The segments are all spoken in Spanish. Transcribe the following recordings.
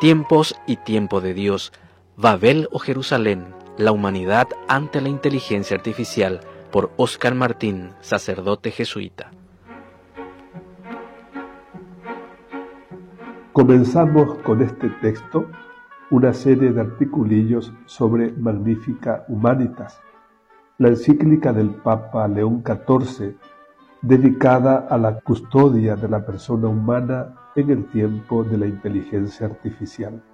Tiempos y tiempo de Dios, Babel o Jerusalén, la humanidad ante la inteligencia artificial, por Óscar Martín, sacerdote jesuita. Comenzamos con este texto una serie de articulillos sobre Magnificat Humanitas, la encíclica del Papa León XIV, dedicada a la custodia de la persona humana en el tiempo de la inteligencia artificial.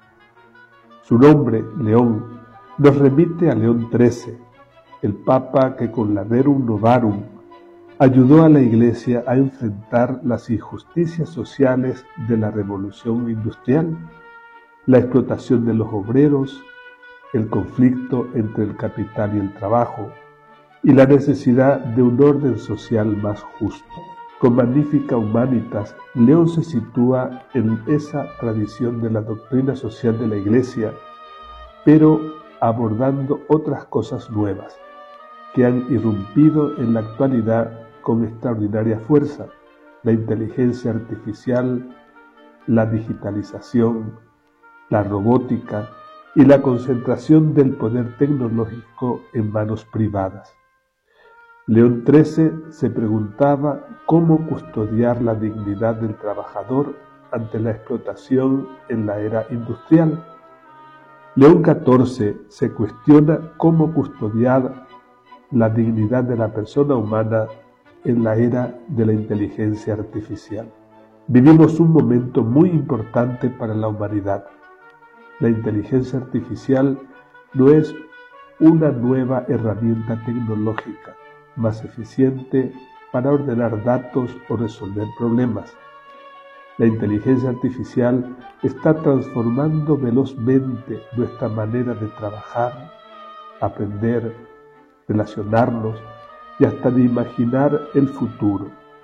Su nombre, León, nos remite a León XIII, el Papa que con la Rerum Novarum ayudó a la Iglesia a enfrentar las injusticias sociales de la Revolución Industrial, la explotación de los obreros, el conflicto entre el capital y el trabajo, y la necesidad de un orden social más justo. Con Magnificat Humanitas, León se sitúa en esa tradición de la doctrina social de la Iglesia, pero abordando otras cosas nuevas que han irrumpido en la actualidad con extraordinaria fuerza: la inteligencia artificial, la digitalización, la robótica y la concentración del poder tecnológico en manos privadas. León XIII se preguntaba cómo custodiar la dignidad del trabajador ante la explotación en la era industrial. León XIV se cuestiona cómo custodiar la dignidad de la persona humana en la era de la inteligencia artificial. Vivimos un momento muy importante para la humanidad. La inteligencia artificial no es una nueva herramienta tecnológica más eficiente para ordenar datos o resolver problemas. La inteligencia artificial está transformando velozmente nuestra manera de trabajar, aprender, relacionarnos y hasta de imaginar el futuro.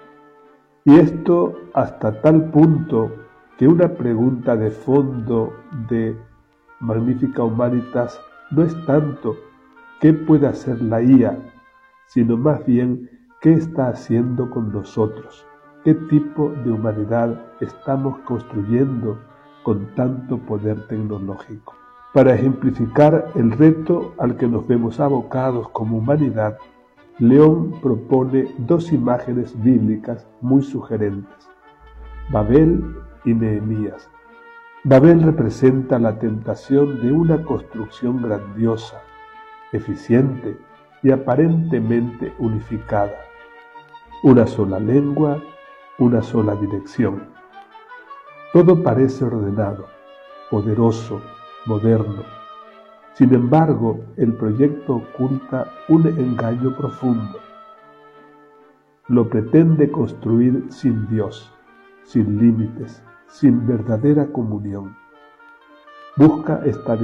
Y esto hasta tal punto que una pregunta de fondo de Magnificat Humanitas no es tanto qué puede hacer la IA, sino más bien qué está haciendo con nosotros, qué tipo de humanidad estamos construyendo con tanto poder tecnológico. Para ejemplificar el reto al que nos vemos abocados como humanidad, León propone dos imágenes bíblicas muy sugerentes: Babel y Nehemías. Babel representa la tentación de una construcción grandiosa, eficiente y aparentemente unificada. Una sola lengua, una sola dirección. Todo parece ordenado, poderoso, moderno. Sin embargo, el proyecto oculta un engaño profundo. Lo pretende construir sin Dios, sin límites, sin verdadera comunión. Busca estabilidad